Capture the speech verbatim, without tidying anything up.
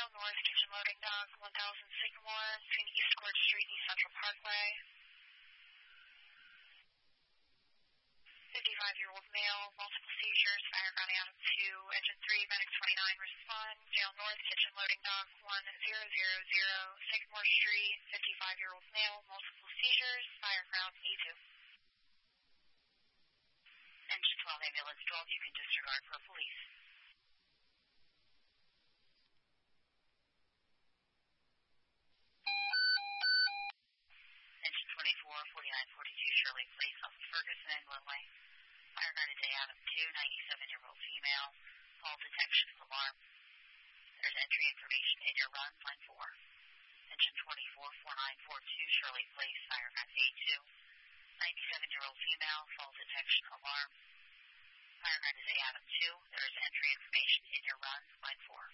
Jail North, kitchen loading dock, one thousand Sycamore, between East Court Street and East Central Parkway. fifty-five-year-old male, multiple seizures, fireground Adam two, engine three, medic twenty-nine, respond. Jail North, kitchen loading dock, one zero zero zero, Sycamore Street, fifty-five-year-old male, multiple seizures, fireground A two. Engine twelve, ambulance twelve, you can disregard for police. Engine twenty-four, forty-nine forty-two, Shirley Place, off of Ferguson and Glenway. Fireground today, Adam two, ninety-seven-year-old female, fall detection alarm. There's entry information in your run, line four. Engine twenty-four, forty-nine forty-two, Shirley Place, fireground A two, ninety-seven-year-old female, fall detection alarm. Fireground today, Adam two, there is entry information in your run, line four.